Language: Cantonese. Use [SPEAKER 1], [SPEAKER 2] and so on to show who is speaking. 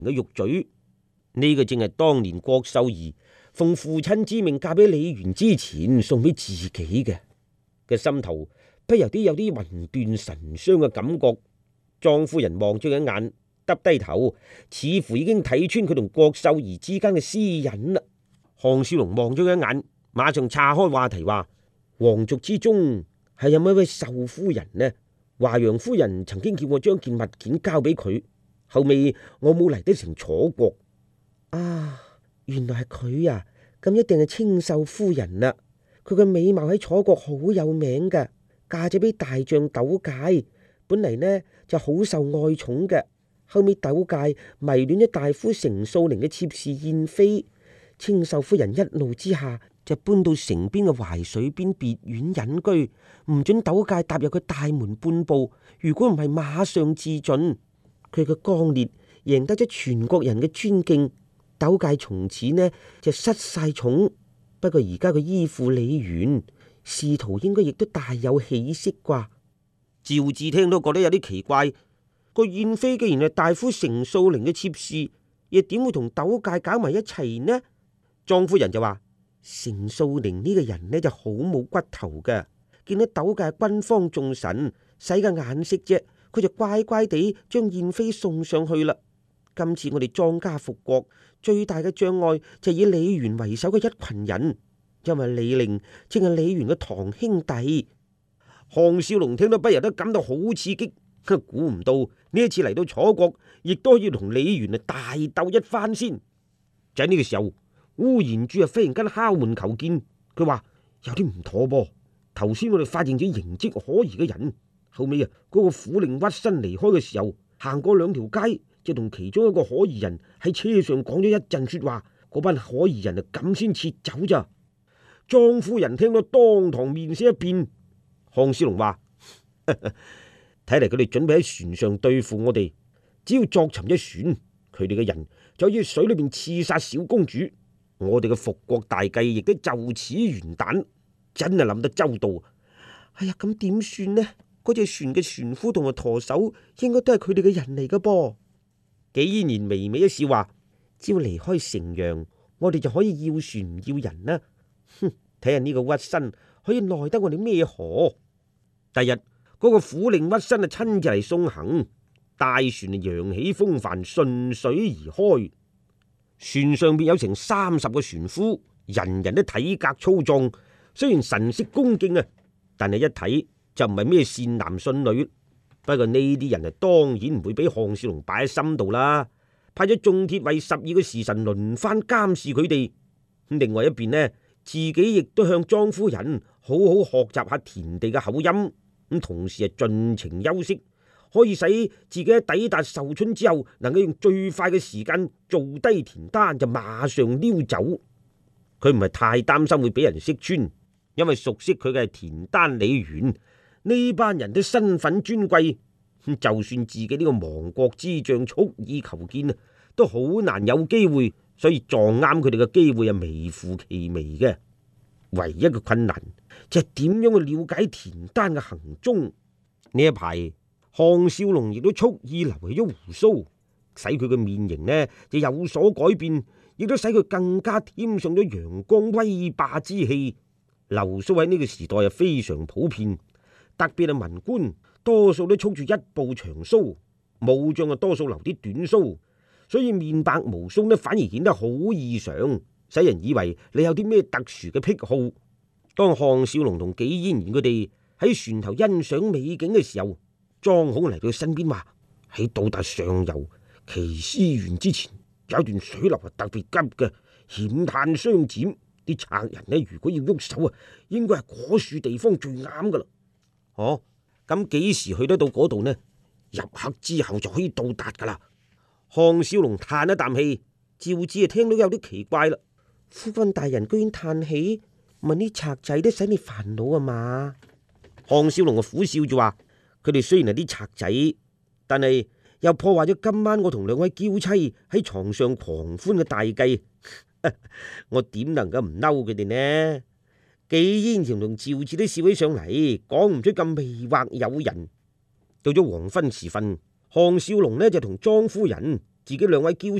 [SPEAKER 1] 嘅玉嘴。呢個正係當年郭秀儀奉父親之命嫁俾李元之前送俾自己嘅心頭不由啲有啲魂斷神傷嘅感覺。莊夫人望咗佢一眼，耷低頭，似乎已經睇穿佢同郭秀儀之間嘅私隱啦。項少龍望咗佢一眼，馬上岔開話題話：皇族之中係有冇一位壽夫人呢？華陽夫人曾經叫我將件物件交俾佢，後尾我冇嚟得成楚國。啊，原來係佢啊！咁一定係清秀夫人啦。佢嘅美貌喺楚國好有名噶，嫁咗俾大將鬥介，本嚟呢就好受愛寵嘅。後尾鬥介迷戀咗大夫成素齡嘅妾侍燕妃，清秀夫人一怒之下就搬到城邊嘅淮水邊別院隱居，唔准鬥介踏入佢大門半步，如果唔係馬上自盡。佢嘅剛烈贏得咗全國人嘅尊敬，鬥介從此呢就失晒寵。不過而家佢依附李元，仕途應該亦都大有起色啩。趙志聽都覺得有啲奇怪，個燕妃既然係大夫成素齡嘅妾侍，又點會同鬥介搞埋一齊呢？莊夫人就話：成素齡呢個人呢就好冇骨頭嘅，見到鬥介軍方重臣，使個眼色啫，佢就乖乖地將燕妃送上去啦。今次我哋莊家復國最大嘅障礙就係以李元為首嘅一群人，因為李陵正係李元嘅堂兄弟。項少龍聽到不由得感到好刺激，估唔到呢一次嚟到楚國，亦都要同李元大鬥一番先。就喺呢個時候，烏延柱忽然間敲門求見，佢話有啲唔妥噃。頭先我哋發現咗形跡可疑嘅人，後尾嗰個府令屈身離開嘅時候，行過兩條街，就同其中一個可疑人喺車上講咗一陣說話，嗰班可疑人咁先撤走咋。莊夫人聽到當堂面色一變。項少龍話：睇嚟佢哋準備喺船上對付我哋，只要作沉一船，佢哋嘅人就喺水裏邊刺殺小公主，我哋嘅復國大計亦都就此完蛋，真係諗得周到。哎呀，咁點算呢？嗰隻船嘅船夫同埋舵手應該都係佢哋嘅人嚟噶噃。紀嫣然微微一笑話：只要離開城陽，我哋就可以要船唔要人啦。哼，睇下呢個屈身可以奈得我哋咩何？第日嗰個府令屈身親自嚟送行，大船揚起風帆，順水而開。船上邊有成30個船夫，人人都體格粗壯，雖然神色恭敬啊，但係一睇就唔係咩善男信女。不過呢啲人當然唔會俾項少龍擺喺心度啦，派咗眾鐵衛12個時辰輪番監視佢哋。另外一邊呢，自己亦都向莊夫人好好學習下田地嘅口音，咁同時盡情休息，可以使自己喺抵達壽春之後，能夠用最快嘅時間做低田單，就馬上溜走。佢唔係太擔心會俾人識穿，因為熟悉佢嘅係田單李元，呢班人都身份尊貴，就算自己呢個亡國之將蓄意求見，都好難有機會。所以撞啱佢哋嘅機會係微乎其微嘅，唯一嘅困難就係點樣去了解田單嘅行蹤。呢一排項少龍亦都蓄意留起咗鬍鬚，使佢嘅面型呢就有所改變，亦都使佢更加添上咗陽光威霸之氣。留鬚喺呢個時代係非常普遍，特別係文官多數都蓄住一部長鬚，武將多數留啲短鬚。所以面白無鬚呢，反而顯得好異常，使人以為你有啲咩特殊嘅癖好。當項少龍同紀嫣然佢哋喺船頭欣賞美景嘅時候，莊孔嚟到身邊話：喺到達上游奇師園之前，有一段水流係特別急嘅，險灘相漸，啲賊人呢，如果要喐手啊，應該係果樹地方最啱噶啦。哦，咁幾時去得到嗰度呢？入黑之後就可以到達噶啦。項少龍嘆一啖氣，趙志聽到有啲奇怪啦。夫君大人居然嘆氣，問啲賊仔都使你煩惱啊嘛？項少龍苦笑住話：佢哋雖然係啲賊仔，但係又破壞咗今晚我同2位嬌妻喺床上狂歡嘅大計，我點能夠唔嬲佢哋呢？紀嫣然同趙志都笑起上嚟，講唔出咁魅惑誘人。到咗黃昏時分，項少龍呢就同莊夫人自己兩位嬌